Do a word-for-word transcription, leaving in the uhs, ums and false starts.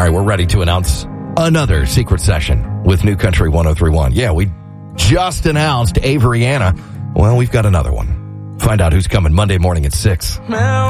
right, we're ready to announce another secret session with New Country one oh three point one. Yeah, we just announced Avery Anna. Well, we've got another one. Find out who's coming Monday morning at six.